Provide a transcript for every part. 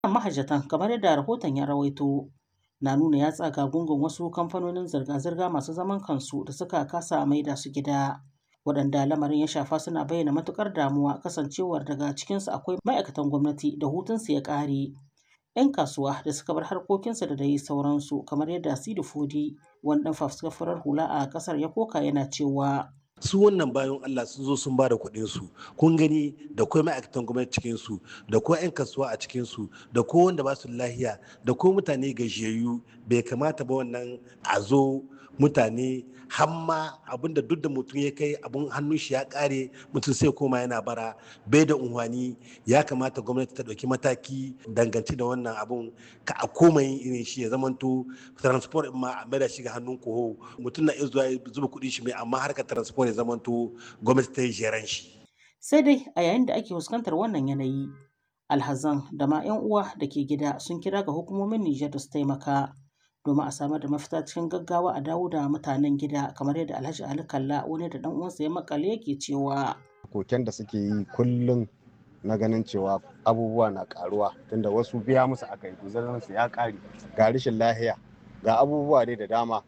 Mahajjatan, kamar yadda rahoton ya rawaito, na nuna yatsa ga gungun wasu kamfanonin zirga-zirga masu zaman kansu da suka kasa maida su gida. Waɗanda lamarin ya shafa suna bayyana matuƙar damuwa kasancewar daga cikinsu akwai ma'aikatan gwamnati da hutunsu ya ƙare. 'Yan kasuwa da suka bar harkokinsu da dai sauransu, kamar yadda Sidi Fodi, wani ɗan fafutukar farar hula a ƙasar, ya koka yana cewa su wannan bayan Allah sun zo sun ba da kuɗin su, kun gani da kuma ma'aikatan gwamnati cikin su, da kuma 'yan kasuwa a cikin su, da ko wanda ba su lahiya, da ko mutane gajiyayyu. Bai kamata ba wannan a zo mutane hamma abinda duk da mutum ya kai abun hannun shi ya kare, mutum sai koma yana bara, bai da unhwani. Ya kamata gwamnati ta ɗauki mataki dangance da wannan abun, ka a koma yin irin shi ya zamanto transport ma a maida shi ga hannun koho. Mutum na iya zuwa ya zuba kuɗin shi mai, amma harkar transport ya zamanto gwamnati ta yi jeran shi. sai dai a yayin da ake fuskantar wannan yanayi, alhazan da ma 'yan uwa da ke gida sun kira ga hukumomin Nijar da su taimaka domin a samar da mafita cikin gaggawa a dawo da mutanen gida, kamar yadda Alhaji Ali Kalla, wani da ɗan uwansa ya makale, yake cewa koken da suke yi kullum na ganin cewa abubuwa na karuwa, tunda wasu biya musu aka yi guzarinsu ya kare, ga rashin lahiya, ga abubuwa dai da dama.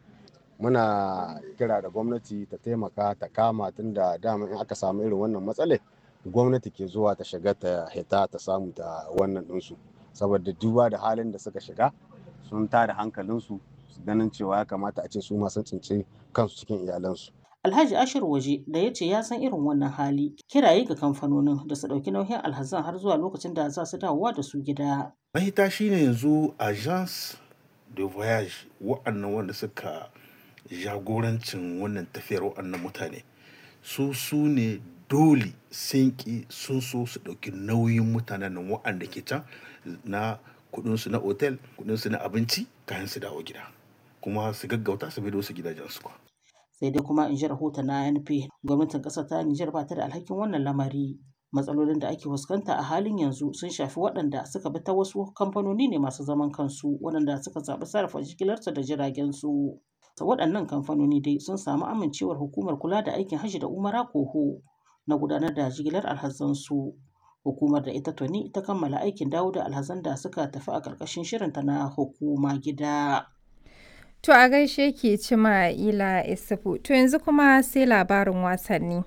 Muna kira da gwamnati ta taimaka ta kama, tunda dama in aka samu irin wannan matsalar gwamnati ke zuwa ta shiga ta hita ta samu ta wannan ɗinsu, saboda duba da halin da suka shiga sun tada hankalinsu ganin cewa ya kamata a ce su ma sun tsinci kansu cikin iyalansu. Alhaji Ashir Waje, da ya ce ya san irin wannan hali, kiraye ga kamfanonin da su ɗauki nauyin alhazan har zuwa lokacin da za su dawowa da su gida. Mahita shine yanzu agence de voyage, wa'annan wanda suka jagorancin wannan tafiyar wa'annan mutane, su ne dole sun ki sun so su ɗauki nauyin mutanen nan wa'anda ke can, na kudinsu na otel, kudinsu na abinci, kayan su dawo gida, kuma su gaggauta su bido su gidajensu. Sai dai kuma in ji rahoton na ANP, gwamnatin ƙasar ta Nijar ba ta da alhakin wannan lamari. Matsalolin da ake fuskanta a halin yanzu sun shafi waɗanda suka bi ta wasu kamfanoni ne masu zaman kansu, waɗanda suka zaɓi sarrafa jigilarsu da jiragen su. Waɗannan kamfanoni dai sun samu amincewar hukumar kula da aikin hajji da umara koho na gudanar da jigilar alhazansu. Hukumar da ita tuni ta kammala aikin dawo da alhazan da suka tafi a ƙarƙashin shirinta na hukuma gida. To a gaishe ki Cima'ila Isufu. To yanzu kuma sai labarin wasanni.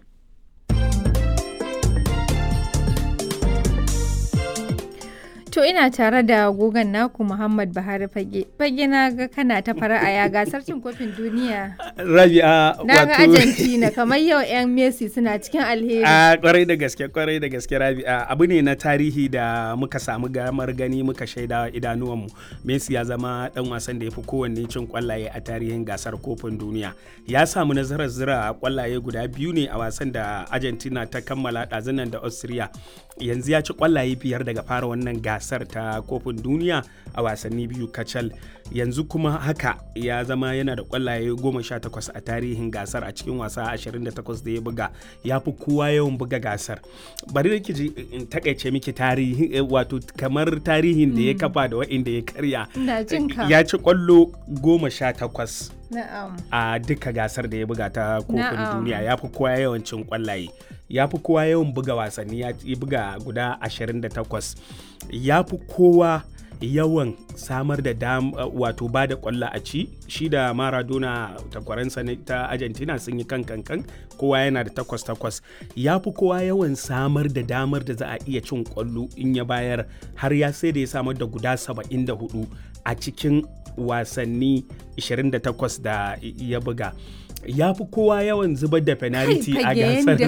To ina tare da gogon naku Muhammad Buhari Fage. Fage na ga kana ta fara'a, ya gasar cin kofin duniya. Rabi'a, na ga Argentina kamar yau 'yan Messi suna cikin alheri. Kwarai da gaske Rabi'a. Abu ne na tarihi da muka samu gamar gani, muka shaida idanuwanmu. Messi ya zama dan wasan da ya fi kowanne cin kwallaye a tarihin gasar kofin duniya. Ya samu nasarar zira kwallaye guda 2 ne a wasan da Argentina ta kammala ɗazunan da Austria. Yanzu ya ci kwallaye 5 daga fara wannan gasar ta kofin duniya a wasanni 2 kacal. Yanzu kuma haka ya zama yana da kwallaye 18 a tarihin gasar a cikin wasa 28 da ya buga. Ya fi kowa yawan buga gasar. Bari da kiji in takaice miki tarihi, wato kamar tarihin da ya kafa da wa'inda ya karya. Ya ci kwallo 18 a duka gasar da ya buga ta kofin duniya. Ya fi kowa yawan cin kwallaye, ya fi kowa yawan buga wasanni, ya buga guda 28. Ya fi kowa yawan samar da wato ba da kwallo a ci. Shi da Maradona, takwaransa ta Argentina, sun yi kan kowa yana da 8. Ya fi kowa yawan samar da damar da za a iya cin kwallo in ya bayar, har ya sai da ya samar da guda 74 a cikin wasanni 28 da ya buga. Ya fi kowa yawan zubar da penalty a gasar.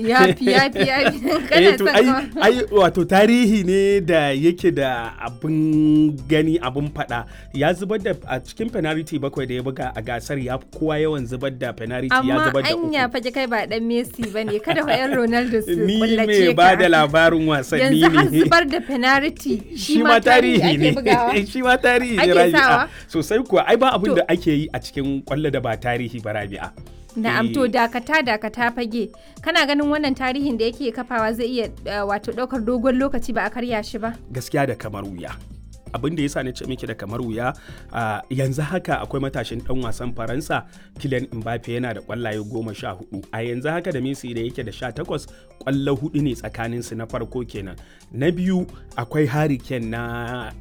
Wato tarihi ne da yake da abin gani, abin fada. Ya zubar da a cikin penalty 7 da ya buga a gasar, ya fi kowa yawan zubar da penalty. Ya zubar da 3. Amma anya Fage kai ba dan Messi bane, kada wa yan Ronaldo su kullace ka. Ni mai ba da labarin wasanni ne. Yanzu har zubar da penalty shi ma tarihi ne. Shi ma tarihi ne, Rabi'a. Sosai kuwa, ai ba abin da ake yi a cikin kwallo da ba tarihi ba, Rabi'a. Na'am, to dakata Fage, kana ganin wannan tarihin da yake kafawa zai iya wato daukar dogon lokaci ba a karya shi ba? Gaskiya da kamar wuya. abin da yasa na ce miki da kamar wuya yanzu haka akwai matashin dan wasan Faransa Kylian Mbappe yana da kwallaye 14 a yanzu haka da Messi da yake da 18 kwallo 4 ne tsakaninsu na farko kenan. Na biyu akwai Harry Kane na